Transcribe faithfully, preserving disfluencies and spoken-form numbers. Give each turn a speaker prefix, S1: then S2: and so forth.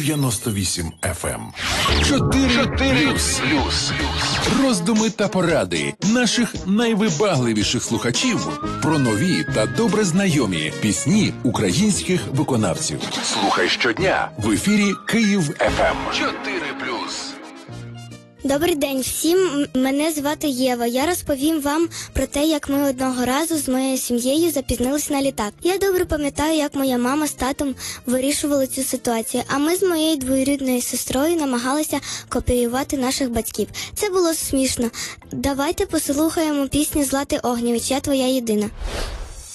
S1: дев'яносто вісім еф ем. чотири плюс. Роздуми та поради наших найвибагливіших слухачів про нові та добре знайомі пісні українських виконавців. Слухай щодня в ефірі Київ еф ем. чотири плюс.
S2: Добрий день всім, мене звати Єва. Я розповім вам про те, як ми одного разу з моєю сім'єю запізнилися на літак. Я добре пам'ятаю, як моя мама з татом вирішували цю ситуацію, а ми з моєю двоюрідною сестрою намагалися копіювати наших батьків. Це було смішно. Давайте послухаємо пісню Злати Огнєвіч «Я твоя єдина».